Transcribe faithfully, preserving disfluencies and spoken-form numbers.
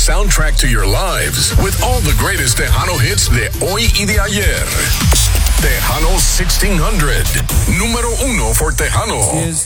soundtrack to your lives with all the greatest Tejano hits de hoy y de ayer. Tejano sixteen hundred, número uno for Tejanos.